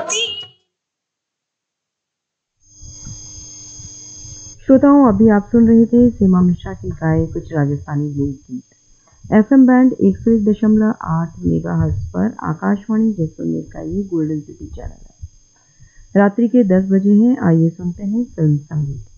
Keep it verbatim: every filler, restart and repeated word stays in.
श्रोताओं, अभी आप सुन रहे थे सीमा मिश्रा की गाए कुछ राजस्थानी लोकगीत। एफएम बैंड एक सौ एक दशमलव आठ मेगाहर्ट्ज पर आकाशवाणी जैसलमेर का ये गोल्डन सिटी चैनल है। रात्रि के दस बजे हैं, आइए सुनते हैं फिल्म संगीत।